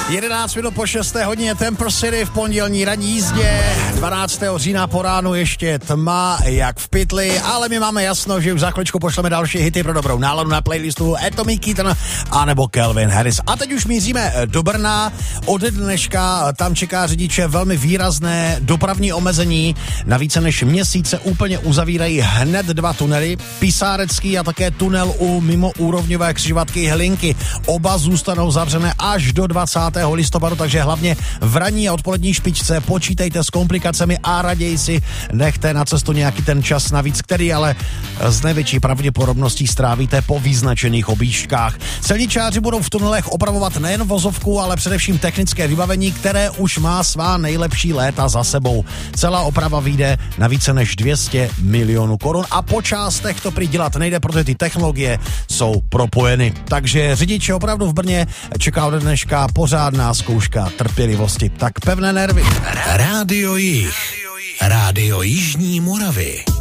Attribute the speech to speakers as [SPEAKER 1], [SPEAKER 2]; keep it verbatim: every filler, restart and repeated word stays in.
[SPEAKER 1] jedenáct minut po šesté hodině Temper City v pondělní ranní jízdě. dvanáctého října po ránu ještě tma jak v pytli, ale my máme jasno, že už za chvíličku pošleme další hity pro dobrou náladu na playlistu Atomic Kitten a nebo Calvin Harris. A teď už míříme do Brna. Od dneška tam čeká řidiče velmi výrazné dopravní omezení. Na více než měsíce úplně uzavírají hned dva tunely, Pisárecký a také tunel u mimoúrovňové křižovatky Hlinky. Oba zůstanou zavřené až do dvacátého listopadu, takže hlavně v ranní a odpolední špičce počítejte s komplikacemi a raději si nechte na cestu nějaký ten čas navíc, který ale z největší pravděpodobností strávíte po vyznačených objížďkách. Silničáři budou v tunelech opravovat nejen vozovku, ale především technické vybavení, které už má svá nejlepší léta za sebou. Celá oprava vyjde na více než dvě stě milionů korun a po částech to prý dělat nejde, protože ty technologie jsou propojeny. Takže řidiče opravdu v Brně čeká od dneška pořádná zkouška trpělivosti. Tak pevné nervy.
[SPEAKER 2] Rádio Jih. Rádio Jižní Moravy.